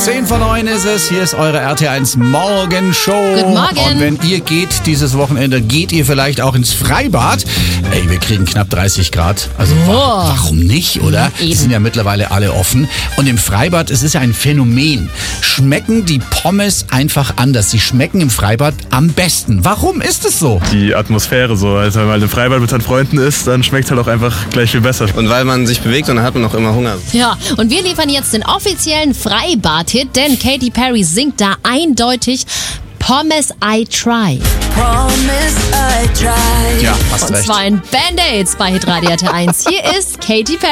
8:10 ist es. Hier ist eure RT1 Morgenshow. Guten Morgen. Und wenn ihr geht dieses Wochenende, geht ihr vielleicht auch ins Freibad. Ey, wir kriegen knapp 30 Grad. Also warum nicht, oder? Eben. Die sind ja mittlerweile alle offen. Und im Freibad, es ist ja ein Phänomen. Schmecken die Pommes einfach anders. Sie schmecken im Freibad am besten. Warum ist es so? Die Atmosphäre so. Also wenn man im Freibad mit seinen Freunden ist, dann schmeckt es halt auch einfach gleich viel besser. Und weil man sich bewegt und dann hat man auch immer Hunger. Ja, und wir liefern jetzt den offiziellen Freibad-Hit, denn Katy Perry singt da eindeutig Promise I Try. Promise I try. Ja, hast Und recht. zwar in Band-Aids bei Hitradio RT1. Hier ist Katy Perry.